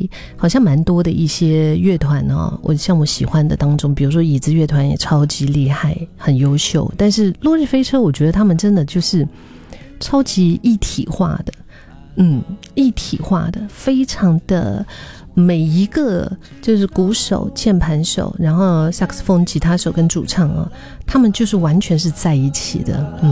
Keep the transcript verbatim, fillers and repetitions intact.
好像蛮多的一些乐团哦，我像我喜欢的当中，比如说椅子乐团也超级厉害，很优秀，但是落日飞车我觉得他们真的就是超级一体化的，嗯，一体化的，非常的每一个就是鼓手、键盘手，然后萨克斯风、吉他手跟主唱啊，他们就是完全是在一起的，嗯。